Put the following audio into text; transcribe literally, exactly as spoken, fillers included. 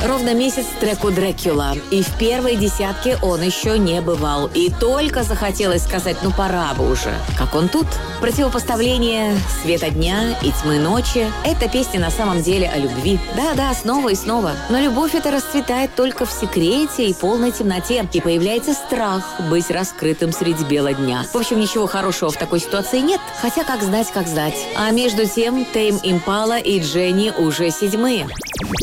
Ровно месяц треку «Дракула». И в первой десятке он еще не бывал. И только захотелось сказать «ну пора бы уже». Как он тут? Противопоставление света дня и тьмы ночи. Эта песня на самом деле о любви. Да-да, снова и снова. Но любовь эта расцветает только в секрете и полной темноте. И появляется страх быть раскрытым среди бела дня. В общем, ничего хорошего в такой ситуации нет. Хотя как знать, как знать. А между тем, Тейм Импала и Дженни уже седьмые.